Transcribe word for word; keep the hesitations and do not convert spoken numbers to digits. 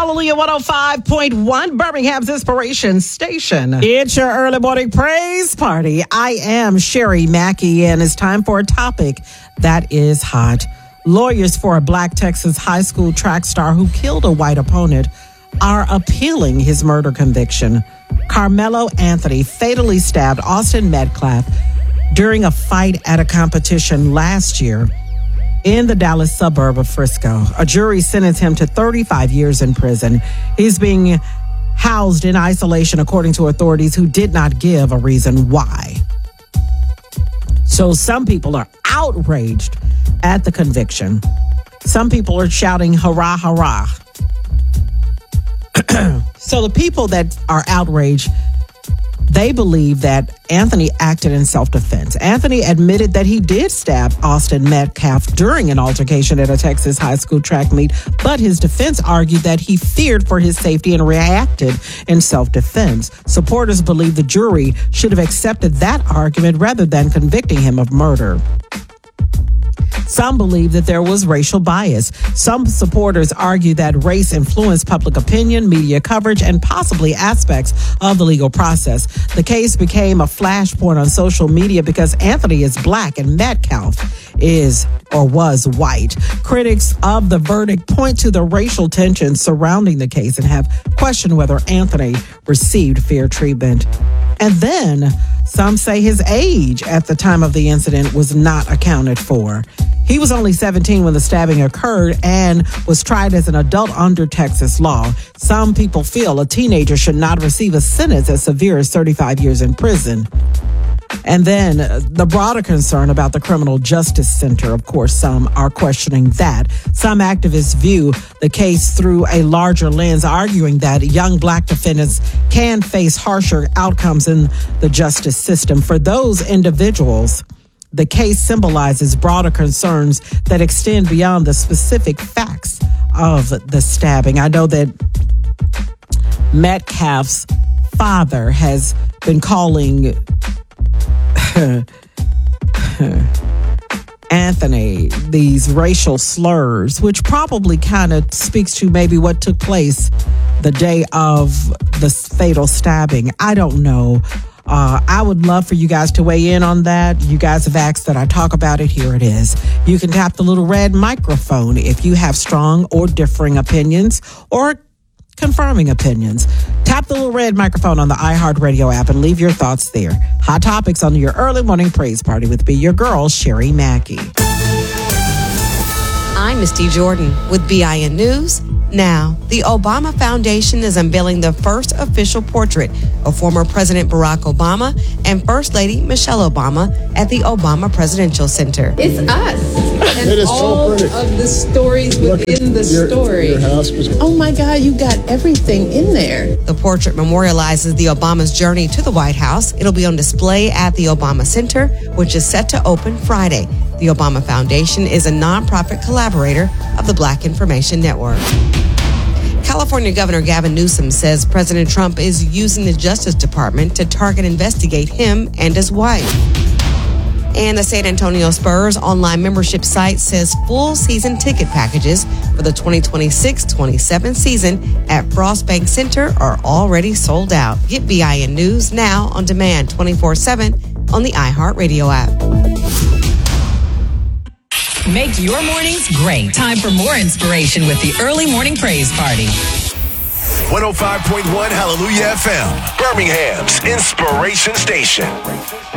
Hallelujah one oh five point one, Birmingham's Inspiration Station. It's your early morning praise party. I am Sherry Mackey, and it's time for a topic that is hot. Lawyers for a black Texas high school track star who killed a white opponent are appealing his murder conviction. Carmelo Anthony fatally stabbed Austin Metcalf during a fight at a competition last year in the Dallas suburb of Frisco. A jury sentenced him to thirty-five years in prison. He's being housed in isolation, according to authorities who did not give a reason why. So some people are outraged at the conviction. Some people are shouting, hurrah, hurrah. So the people that are outraged, they believe that Anthony acted in self-defense. Anthony admitted that he did stab Austin Metcalf during an altercation at a Texas high school track meet, but his defense argued that he feared for his safety and reacted in self-defense. Supporters believe the jury should have accepted that argument rather than convicting him of murder. Some believe that there was racial bias. Some supporters argue that race influenced public opinion, media coverage, and possibly aspects of the legal process. The case became a flashpoint on social media because Anthony is black and Metcalf is or was white. Critics of the verdict point to the racial tensions surrounding the case and have questioned whether Anthony received fair treatment. And then some say his age at the time of the incident was not accounted for. He was only seventeen when the stabbing occurred and was tried as an adult under Texas law. Some people feel a teenager should not receive a sentence as severe as thirty-five years in prison. And then the broader concern about the Criminal Justice Center, of course, some are questioning that. Some activists view the case through a larger lens, arguing that young black defendants can face harsher outcomes in the justice system. For those individuals, the case symbolizes broader concerns that extend beyond the specific facts of the stabbing. I know that Metcalf's father has been calling Anthony these racial slurs, which probably kind of speaks to maybe what took place the day of the fatal stabbing. I don't know. Uh, I would love for you guys to weigh in on that. You guys have asked that I talk about it. Here it is. You can tap the little red microphone if you have strong or differing opinions or confirming opinions. Tap the little red microphone on the iHeartRadio app and leave your thoughts there. Hot topics on your early morning praise party with me, your girl, Sherry Mackey. I'm Misty Jordan with B I N News. Now, the Obama Foundation is unveiling the first official portrait of former President Barack Obama and First Lady Michelle Obama at the Obama Presidential Center. It's us. And it is all so pretty. Of the stories within the your, story. Your house was- oh my God, you got everything in there. The portrait memorializes the Obama's journey to the White House. It'll be on display at the Obama Center, which is set to open Friday. The Obama Foundation is a nonprofit collaborator of the Black Information Network. California Governor Gavin Newsom says President Trump is using the Justice Department to target and investigate him and his wife. And the San Antonio Spurs online membership site says full season ticket packages for the twenty twenty-six twenty-seven season at Frostbank Center are already sold out. Get B I N News now on demand twenty-four seven on the iHeartRadio app. Make your mornings great. Time for more inspiration with the Early Morning Praise Party. one oh five point one Hallelujah F M, Birmingham's Inspiration Station.